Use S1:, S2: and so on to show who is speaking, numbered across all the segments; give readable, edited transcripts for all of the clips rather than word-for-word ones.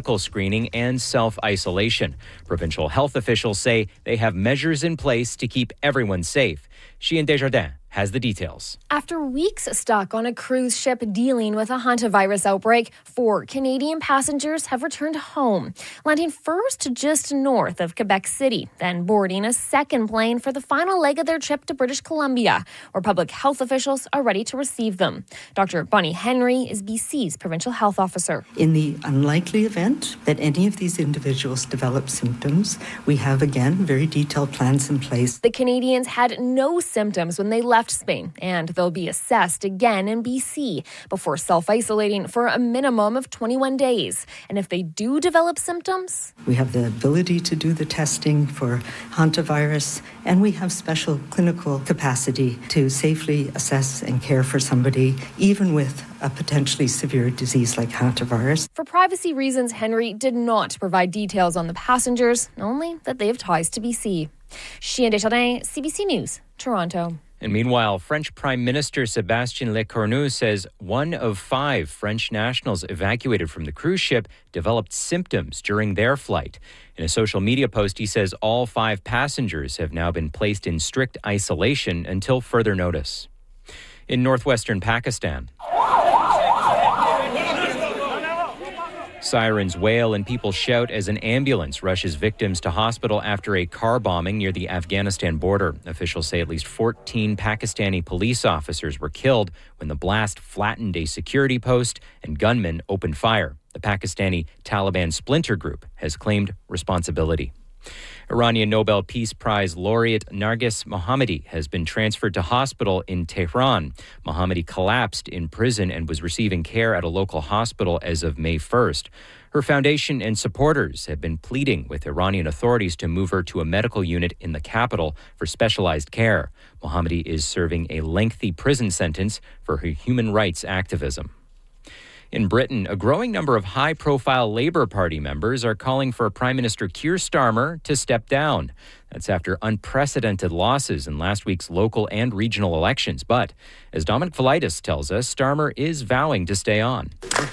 S1: medical screening and self-isolation. Provincial health officials say they have measures in place to keep everyone safe. Chien Desjardins has the details.
S2: After weeks stuck on a cruise ship dealing with a hantavirus outbreak, 4 Canadian passengers have returned home, landing first just north of Quebec City, then boarding a second plane for the final leg of their trip to British Columbia, where public health officials are ready to receive them. Dr. Bonnie Henry is BC's provincial health officer.
S3: In the unlikely event that any of these individuals develop symptoms, we have, again, very detailed plans in place.
S2: The Canadians had no symptoms when they left Spain, and they'll be assessed again in BC before self-isolating for a minimum of 21 days. And if they do develop symptoms,
S3: we have the ability to do the testing for hantavirus, and we have special clinical capacity to safely assess and care for somebody, even with a potentially severe disease like hantavirus.
S2: For privacy reasons, Henry did not provide details on the passengers, only that they have ties to BC. Chien Desjardins, CBC News, Toronto.
S1: And meanwhile, French Prime Minister Sébastien Lecornu says 1 of 5 French nationals evacuated from the cruise ship developed symptoms during their flight. In a social media post, he says all 5 passengers have now been placed in strict isolation until further notice. In northwestern Pakistan, sirens wail and people shout as an ambulance rushes victims to hospital after a car bombing near the Afghanistan border. Officials say at least 14 Pakistani police officers were killed when the blast flattened a security post and gunmen opened fire. The Pakistani Taliban splinter group has claimed responsibility. Iranian Nobel Peace Prize laureate Narges Mohammadi has been transferred to hospital in Tehran. Mohammadi collapsed in prison and was receiving care at a local hospital as of May 1st. Her foundation and supporters have been pleading with Iranian authorities to move her to a medical unit in the capital for specialized care. Mohammadi is serving a lengthy prison sentence for her human rights activism. In Britain, a growing number of high-profile Labour Party members are calling for Prime Minister Keir Starmer to step down. That's after unprecedented losses in last week's local and regional elections. But, as Dominic Velitis tells us, Starmer is vowing to stay on.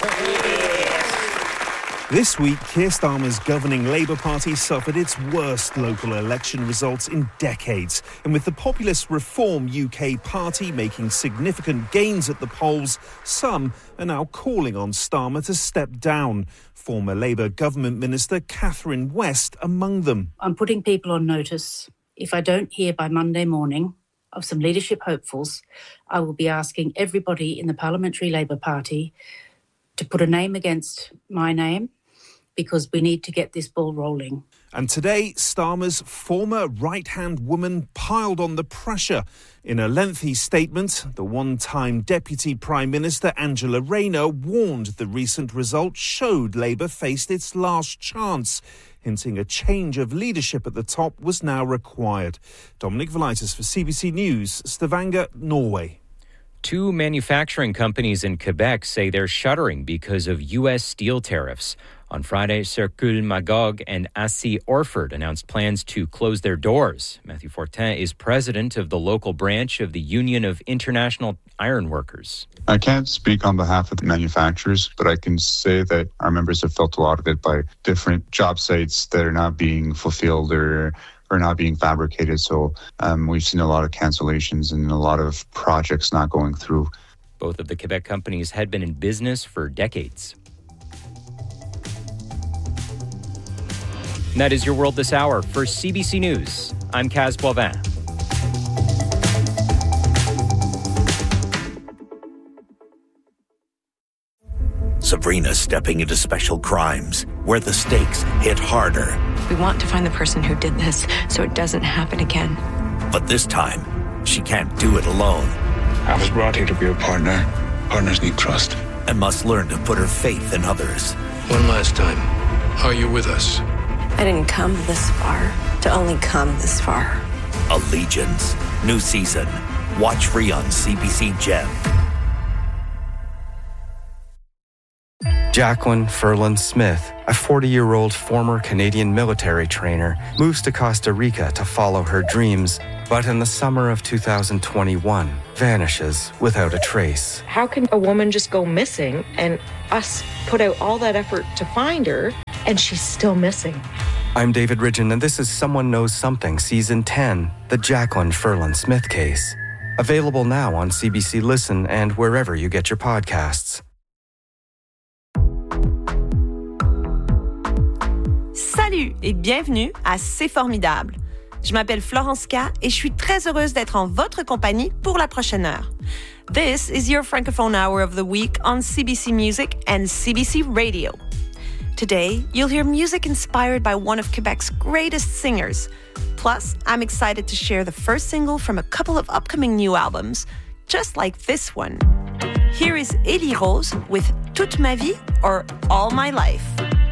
S4: This week, Keir Starmer's governing Labour Party suffered its worst local election results in decades. And with the populist Reform UK party making significant gains at the polls, some are now calling on Starmer to step down. Former Labour government minister Catherine West among them.
S5: I'm putting people on notice. If I don't hear by Monday morning of some leadership hopefuls, I will be asking everybody in the Parliamentary Labour Party to put a name against my name, because we need to get this ball rolling.
S4: And today, Starmer's former right-hand woman piled on the pressure. In a lengthy statement, the one-time Deputy Prime Minister Angela Rayner warned the recent result showed Labour faced its last chance, hinting a change of leadership at the top was now required. Dominic Velitis for CBC News, Stavanger, Norway.
S1: 2 manufacturing companies in Quebec say they're shuttering because of U.S. steel tariffs. On Friday, Circul Magog and Assy Orford announced plans to close their doors. Matthew Fortin is president of the local branch of the Union of International Iron Workers.
S6: I can't speak on behalf of the manufacturers, but I can say that our members have felt a lot of it by different job sites that are not being fulfilled or not being fabricated. So we've seen a lot of cancellations and a lot of projects not going through.
S1: Both of the Quebec companies had been in business for decades. And that is your World This Hour. For CBC News, I'm Kaz Boivin.
S7: Sabrina's stepping into special crimes, where the stakes hit harder.
S8: We want to find the person who did this so it doesn't happen again.
S7: But this time, she can't do it alone.
S9: I was brought here to be a partner. Partners need trust.
S7: And must learn to put her faith in others.
S9: One last time, are you with us?
S8: I didn't come this far to only come this far.
S7: Allegiance. New season. Watch free on CBC Gem.
S10: Jacqueline Ferland Smith, a 40-year-old former Canadian military trainer, moves to Costa Rica to follow her dreams, but in the summer of 2021, vanishes without a trace.
S11: How can a woman just go missing and us put out all that effort to find her and she's still missing.
S10: I'm David Ridgen, and this is Someone Knows Something, Season 10, the Jacqueline Ferland Smith case. Available now on CBC Listen and wherever you get your podcasts.
S12: Salut et bienvenue à C'est Formidable. Je m'appelle Florence K et je suis très heureuse d'être en votre compagnie pour la prochaine heure. This is your Francophone Hour of the Week on CBC Music and CBC Radio. Today, you'll hear music inspired by one of Quebec's greatest singers. Plus, I'm excited to share the first single from a couple of upcoming new albums, just like this one. Here is Elie Rose with Toute ma vie or All my life.